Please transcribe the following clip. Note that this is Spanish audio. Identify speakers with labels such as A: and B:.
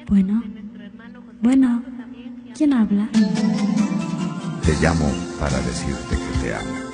A: Bueno, bueno, ¿quién habla?
B: Te llamo para decirte que te amo.